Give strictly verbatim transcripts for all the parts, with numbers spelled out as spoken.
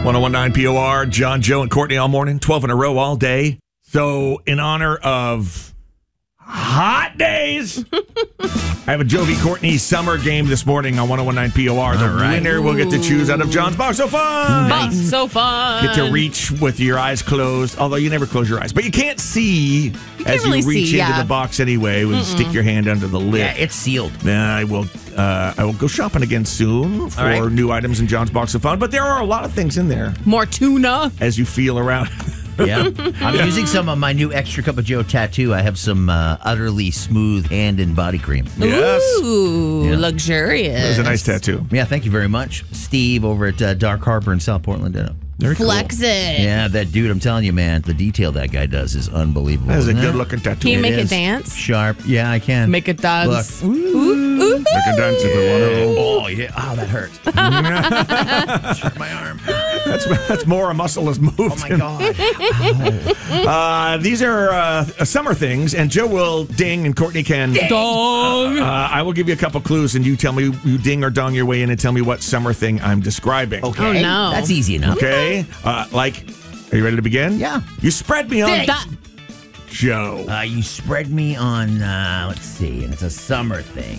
one oh one point nine P O R, John, Joe, and Courtney all morning, twelve in a row all day. So, in honor of hot days, I have a Joe v. Courtney summer game this morning on one oh one point nine P O R. The right. winner will get to choose out of John's Box of Fun. Box so fun. Get to reach with your eyes closed, although you never close your eyes. But you can't see can't as really you reach see, into yeah. the box anyway. We'll stick your hand under the lid. Yeah, it's sealed. Then I will uh, I will go shopping again soon for right. new items in John's Box of Fun. But there are a lot of things in there More tuna. as you feel around. Yeah. I'm using some of my new Extra Cup of Joe tattoo. I have some uh, utterly smooth hand and body cream. Yes. Ooh, Yeah. luxurious. It was a nice tattoo. Yeah, thank you very much. Steve over at uh, Dark Harbor in South Portland. Uh, Very cool. Flex it. Yeah, that dude, I'm telling you, man, the detail that guy does is unbelievable. That is a isn't it? good looking tattoo. Can you It make it is. dance? Sharp. Yeah, I can. Make it dance. Look. Ooh. Make a dance if you want Oh, yeah. Oh, that hurts. to. Hurt my arm. That's that's more a muscle has moved. Oh, my God. Uh, these are uh, summer things, and Joe will ding, and Courtney can. Dong. Uh, I will give you a couple clues, and you tell me you ding or dong your way in, and tell me what summer thing I'm describing. Okay. Oh, no. That's easy enough. Okay. Uh, like, are you ready to begin? Yeah. You spread me on Da- Joe. Uh, you spread me on, uh, let's see, and it's a summer thing.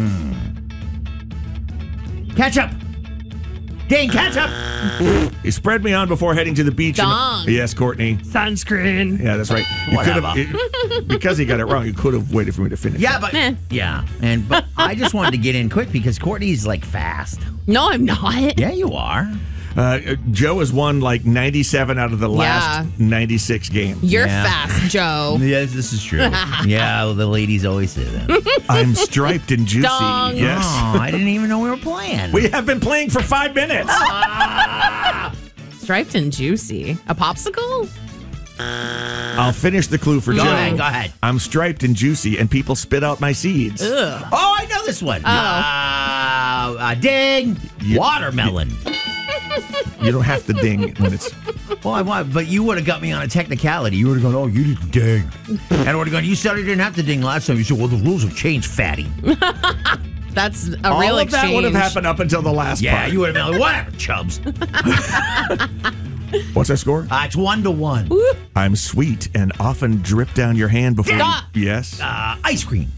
Hmm. Ketchup. Dang, ketchup. You spread me on before heading to the beach. and- Dong. yes, Courtney. Sunscreen. Yeah, that's right. You could have Whatever. it- because he got it wrong. You could have waited for me to finish. Yeah, but Eh. yeah, and but I just wanted to get in quick because Courtney's like fast. No, I'm not. Yeah, you are. Uh, Joe has won like ninety-seven out of the last Yeah. ninety-six games. You're Yeah. fast, Joe. Yes, this is true. Yeah, well, the ladies always say that. I'm striped and juicy. Dong. Yes. Oh, I didn't even know we were playing. We have been playing for five minutes. Striped and juicy. A popsicle? I'll finish the clue for Go Joe. ahead, go ahead. I'm striped and juicy, and people spit out my seeds. Ugh. Oh, I know this one. Oh. Uh, uh, ding. You- Watermelon. You don't have to ding when it's. Well, I want, but you would have got me on a technicality. You would have gone, oh, you didn't ding. And I would have gone, you said I didn't have to ding last time. You said, well, the rules have changed, fatty. That's a All real of that would have exchange. happened up until the last Yeah, part. you would have been like, whatever, chubs. What's that score? Uh, it's one to one. I'm sweet and often drip down your hand before. you- Stop. Yes. Uh, ice cream.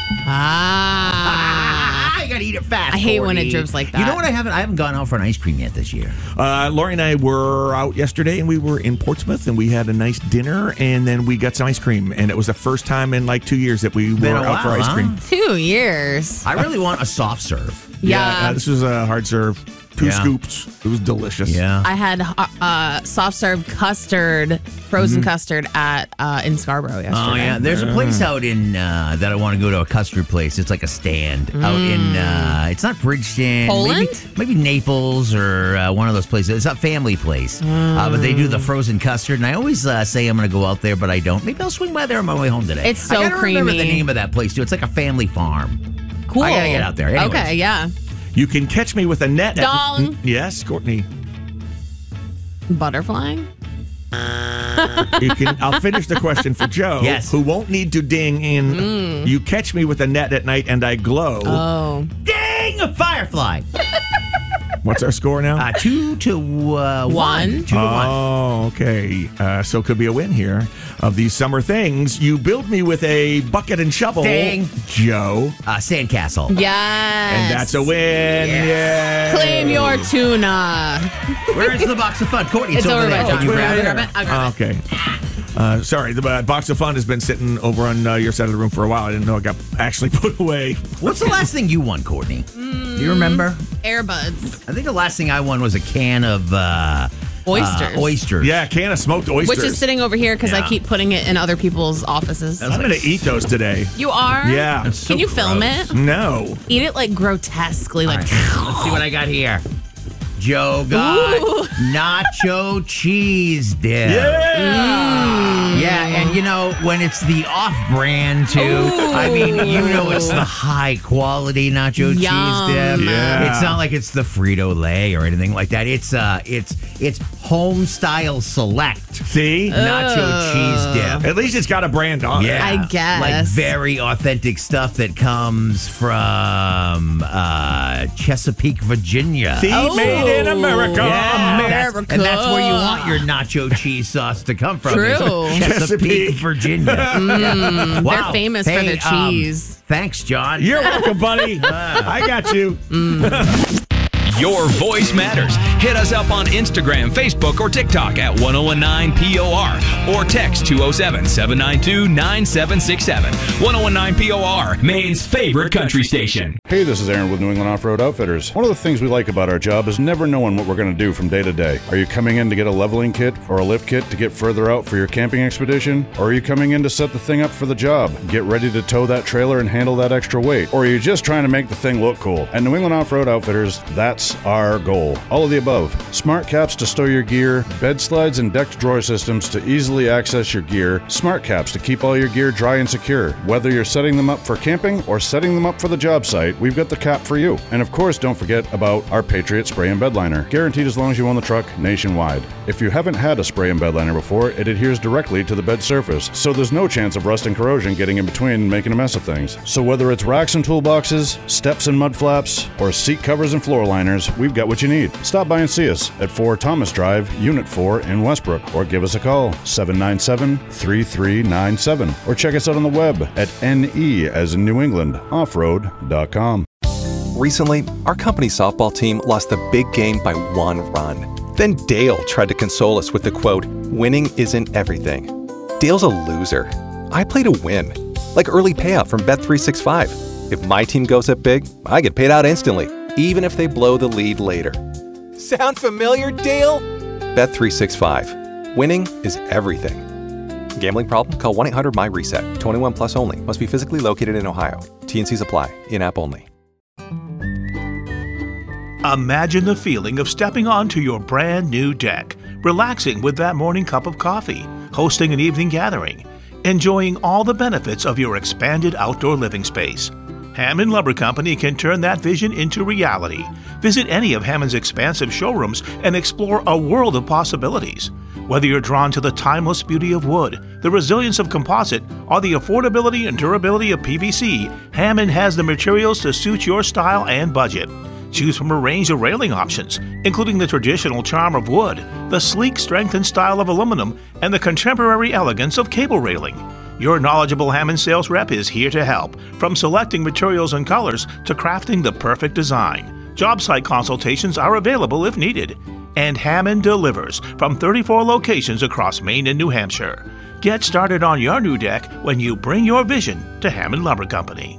Ah. I gotta eat it fast. I hate when it Cordy. drips like You know that. what? I haven't. I haven't gone out for an ice cream yet this year. Uh, Lori and I were out yesterday, and we were in Portsmouth, and we had a nice dinner, and then we got some ice cream, and it was the first time in like two years that we Been were a out for while, ice huh? cream. Two years. I really want a soft serve. Yeah. uh, this was a hard serve, two Yeah. scoops. It was delicious. Yeah. I had uh, uh, soft serve custard, frozen custard at uh, in Scarborough yesterday. Oh yeah, there's a place out in uh, that I want to go to, a custard place. It's like a stand out in. Uh, it's not Bridgeton, Poland? maybe, maybe Naples or uh, one of those places. It's a family place, uh, but they do the frozen custard, and I always uh, say I'm going to go out there, but I don't. Maybe I'll swing by there on my way home today. It's so I gotta remember the creamy. name of that place too. It's like a family farm. Cool. I gotta get out there. Anyways. Okay, yeah. You can catch me with a net. at- Dong. yes, Courtney. Butterflying? You can. I'll finish the question for Joe, Yes. who won't need to ding in. You catch me with a net at night, and I glow. Oh. Dang, a firefly. What's our score now? Uh, two to uh, one. One. Two to one. Oh, okay. Uh, so it could be a win here. Of these summer things, you build me with a bucket and shovel, Dang. Joe, Uh, sandcastle. Yes. and that's a win. Yeah. Claim your tuna. Where's the box of fun? Courtney, it's, It's over there. by John. Can you Can grab I it? grab it? I'll grab it. Okay. Uh, sorry, the uh, box of fun has been sitting over on uh, your side of the room for a while. I didn't know it got actually put away. What's the last thing you won, Courtney? Do you remember? Airbuds. I think the last thing I won was a can of uh, Oysters. Uh, oysters. Yeah, a can of smoked oysters. Which is sitting over here because Yeah. I keep putting it in other people's offices. I'm going to eat those today. You are? Yeah. That's so Can you film gross. it? No. Eat it like grotesquely, like. Let's see what I got here. Joe got Ooh. nacho cheese dip. Yeah. Yeah, and you know, when it's the off-brand too, Ooh. I mean, you know it's the high-quality nacho Yum. cheese dip. Yeah. It's not like it's the Frito-Lay or anything like that. It's uh, it's it's home-style select See? nacho cheese dip. At least it's got a brand on it. Yeah, I guess. like very authentic stuff that comes from uh, Chesapeake, Virginia. See? Oh. Made in America. Yeah, that's- America. and that's where you want your nacho cheese sauce to come from. is True. Chesapeake, Chesapeake. Virginia. Yeah. They're Wow. famous for Hey, their um, cheese. thanks, John. You're welcome, buddy. I got you. Your voice matters. Hit us up on Instagram, Facebook, or TikTok at ten nineteen P O R or text two oh seven, seven nine two, nine seven six seven. ten nineteen P O R, Maine's favorite country station. Hey, this is Aaron with New England Off-Road Outfitters. One of the things we like about our job is never knowing what we're going to do from day to day. Are you coming in to get a leveling kit or a lift kit to get further out for your camping expedition? Or are you coming in to set the thing up for the job, get ready to tow that trailer and handle that extra weight? Or are you just trying to make the thing look cool? At New England Off-Road Outfitters, that's our goal. All of the above. Smart caps to stow your gear, bed slides and decked drawer systems to easily access your gear, smart caps to keep all your gear dry and secure. Whether you're setting them up for camping or setting them up for the job site, we've got the cap for you. And of course, don't forget about our Patriot Spray and Bed Liner, guaranteed as long as you own the truck nationwide. If you haven't had a spray and bed liner before, it adheres directly to the bed surface, so there's no chance of rust and corrosion getting in between and making a mess of things. So whether it's racks and toolboxes, steps and mud flaps, or seat covers and floor liners, we've got what you need. Stop by and see us at four Thomas Drive, Unit four in Westbrook, or give us a call, seven nine seven, three three nine seven, or check us out on the web at N E as in New England, offroad dot com. Recently, our company's softball team lost the big game by one run. Then Dale tried to console us with the quote, "Winning isn't everything." Dale's a loser. I play to win, like early payout from Bet three sixty-five. If my team goes up big, I get paid out instantly, even if they blow the lead later. Sound familiar, Dale? Bet three sixty-five. Winning is everything. Gambling problem? Call one eight hundred M Y reset. twenty-one plus only. Must be physically located in Ohio. T N Cs apply. In-app only. Imagine the feeling of stepping onto your brand new deck, relaxing with that morning cup of coffee, hosting an evening gathering, enjoying all the benefits of your expanded outdoor living space. Hammond Lumber Company can turn that vision into reality. Visit any of Hammond's expansive showrooms and explore a world of possibilities. Whether you're drawn to the timeless beauty of wood, the resilience of composite, or the affordability and durability of P V C, Hammond has the materials to suit your style and budget. Choose from a range of railing options, including the traditional charm of wood, the sleek strength and style of aluminum, and the contemporary elegance of cable railing. Your knowledgeable Hammond sales rep is here to help, from selecting materials and colors to crafting the perfect design. Job site consultations are available if needed. And Hammond delivers from thirty-four locations across Maine and New Hampshire. Get started on your new deck when you bring your vision to Hammond Lumber Company.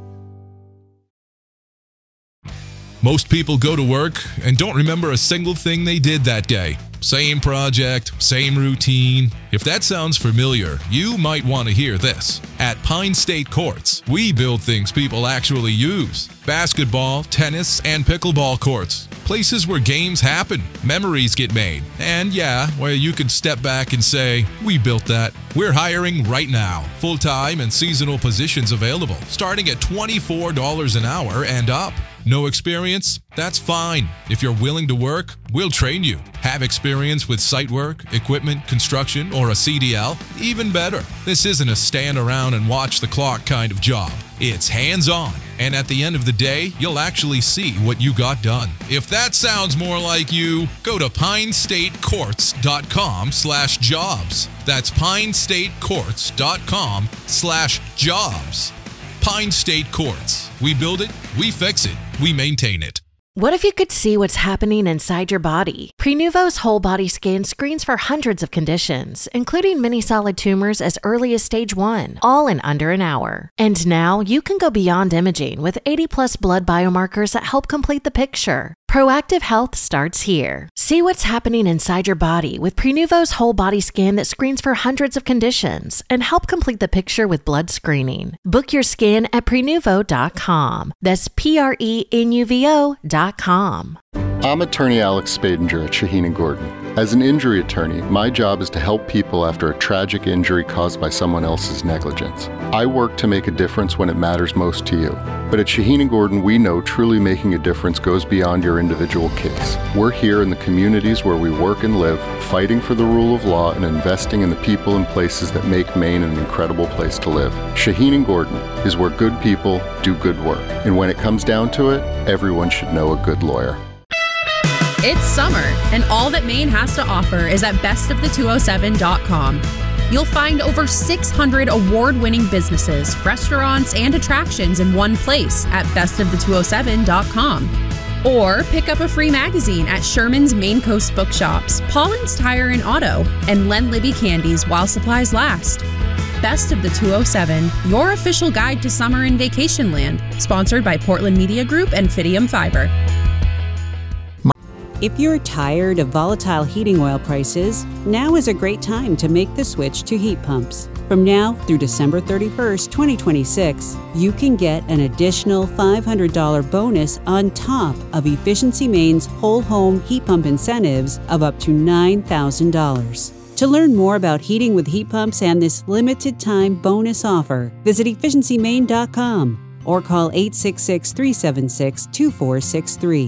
Most people go to work and don't remember a single thing they did that day. Same project, same routine. If that sounds familiar, you might want to hear this. At Pine State Courts, we build things people actually use. Basketball, tennis, and pickleball courts. Places where games happen, memories get made, and yeah, where you can step back and say, we built that. We're hiring right now. Full-time and seasonal positions available, starting at twenty-four dollars an hour and up. No experience? That's fine. If you're willing to work, we'll train you. Have experience with site work, equipment, construction, or a C D L? Even better. This isn't a stand around and watch the clock kind of job. It's hands-on, and at the end of the day, you'll actually see what you got done. If that sounds more like you, go to pinestatecourts.com slash jobs. That's pinestatecourts.com slash jobs. Pine State Courts. We build it, we fix it, we maintain it. What if you could see what's happening inside your body? Prenuvo's whole body scan screens for hundreds of conditions, including many solid tumors as early as stage one, all in under an hour. And now you can go beyond imaging with eighty plus blood biomarkers that help complete the picture. Proactive health starts here. See what's happening inside your body with Prenuvo's whole body scan that screens for hundreds of conditions and help complete the picture with blood screening. Book your scan at prenuvo dot com. That's P R E N U V O dot com. I'm attorney Alex Spadinger at Shaheen and Gordon. As an injury attorney, my job is to help people after a tragic injury caused by someone else's negligence. I work to make a difference when it matters most to you. But at Shaheen and Gordon, we know truly making a difference goes beyond your individual case. We're here in the communities where we work and live, fighting for the rule of law and investing in the people and places that make Maine an incredible place to live. Shaheen and Gordon is where good people do good work. And when it comes down to it, everyone should know a good lawyer. It's summer, and all that Maine has to offer is at best of the two oh seven dot com. You'll find over six hundred award-winning businesses, restaurants, and attractions in one place at best of the two oh seven dot com. Or pick up a free magazine at Sherman's Maine Coast Bookshops, Paulin's Tire and Auto, and Len Libby Candies while supplies last. Best of the two oh seven, your official guide to summer in vacation land, sponsored by Portland Media Group and Fidium Fiber. If you're tired of volatile heating oil prices, now is a great time to make the switch to heat pumps. From now through December thirty-first, twenty twenty-six, you can get an additional five hundred dollars bonus on top of Efficiency Maine's whole home heat pump incentives of up to nine thousand dollars. To learn more about heating with heat pumps and this limited time bonus offer, visit efficiency maine dot com or call eight six six, three seven six, two four six three.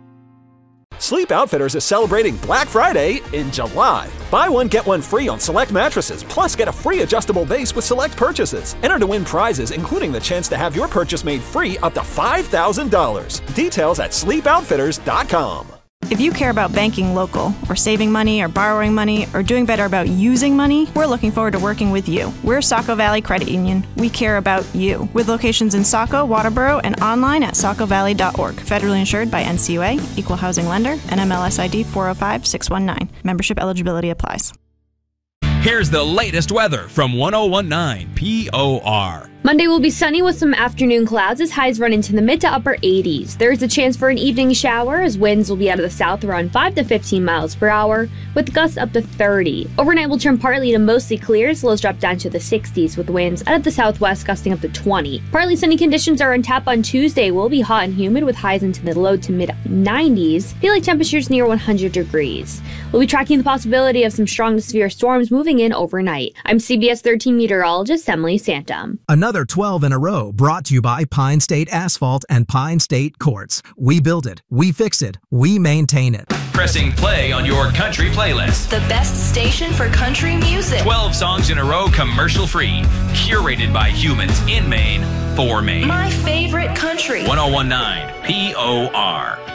Sleep Outfitters is celebrating Black Friday in July. Buy one, get one free on select mattresses, plus get a free adjustable base with select purchases. Enter to win prizes, including the chance to have your purchase made free up to five thousand dollars. Details at sleep outfitters dot com. If you care about banking local, or saving money, or borrowing money, or doing better about using money, we're looking forward to working with you. We're Saco Valley Credit Union. We care about you. With locations in Saco, Waterboro, and online at saco valley dot org. Federally insured by N C U A, Equal Housing Lender, and M L S I D four oh five six one nine. Membership eligibility applies. Here's the latest weather from one oh one point nine P O R. Monday will be sunny with some afternoon clouds as highs run into the mid to upper eighties. There is a chance for an evening shower as winds will be out of the south around five to fifteen miles per hour with gusts up to thirty. Overnight will turn partly to mostly clear as lows drop down to the sixties with winds out of the southwest gusting up to twenty. Partly sunny conditions are on tap on Tuesday. Will be hot and humid with highs into the low to mid nineties. Daily temperatures near one hundred degrees. We'll be tracking the possibility of some strong to severe storms moving in overnight. I'm C B S thirteen meteorologist Emily Santum. Another twelve in a row brought to you by Pine State Asphalt and Pine State Courts. We build it, we fix it, we maintain it. Pressing play on your country playlist. The best station for country music. twelve songs in a row commercial free. Curated by humans in Maine for Maine. My favorite country. one oh one point nine P O R.